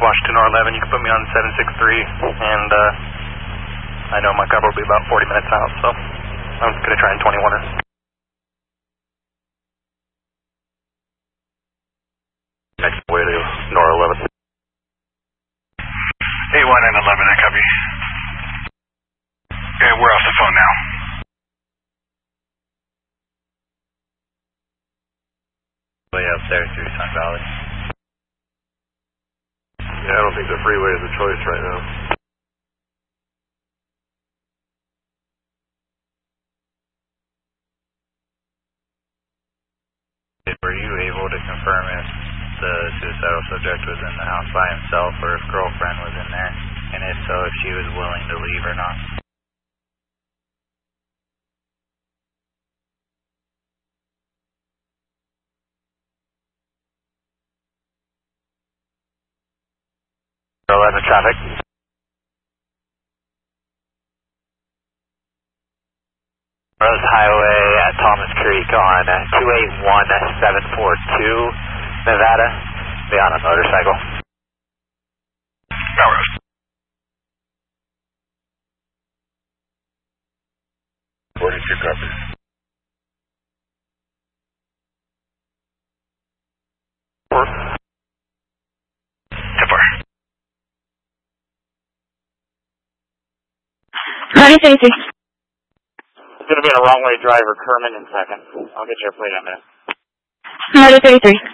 Washington R11, you can put me on 763, and I know my cover will be about 40 minutes out, so I'm going to try and 21-er. 8-1 and 11, I copy. Okay, we're off the phone now. Way up there through Sun Valley. Yeah, I don't think the freeway is a choice right now. Were you able to confirm if the suicidal subject was in the house by himself or if girlfriend was in there? And if so, if she was willing to leave or not? Traffic. Rose Highway at Thomas Creek on 281742, Nevada. Be on a motorcycle. Melrose. 42 copies. It's going to be a wrong way driver, Kerman in second. I'll get you a plate in a minute. Motor 33.